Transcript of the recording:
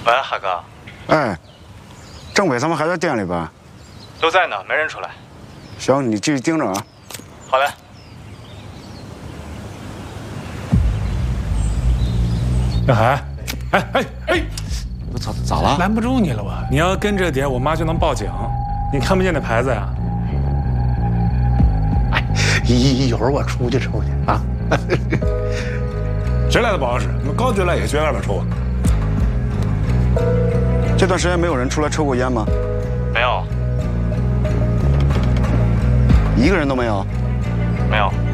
喂，海哥。 哎，政委他们还在店里吧？ 都在呢，没人出来。 行，你继续盯着啊。 好嘞。 小海，哎！ 我操，咋了？ 拦不住你了我。你要跟着点，我妈就能报警。你看不见那牌子呀？ 哎，一会儿我出去抽去啊。 谁来的保安室？你们刚进来也去外面抽啊？ 这段时间没有人出来抽过烟吗？ 没有。 一个人都没有？ 没有。